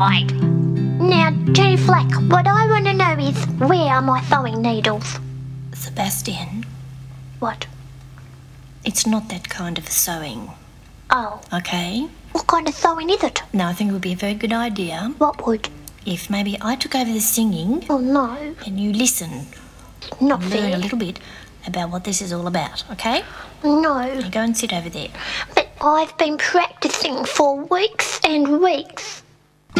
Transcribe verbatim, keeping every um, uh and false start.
right. Now, Jenny Flack, what I want to know is, where are my sewing needles? Sebastian, What? it's not that kind of sewing, Oh, okay? what kind of sewing is it? Now, I think it would be a very good idea What would? if maybe I took over the singing Oh, no. and you listen Not and learn fair. a little bit about what this is all about, okay? No. Now go and sit over there. But I've been practicing for weeks and weeks.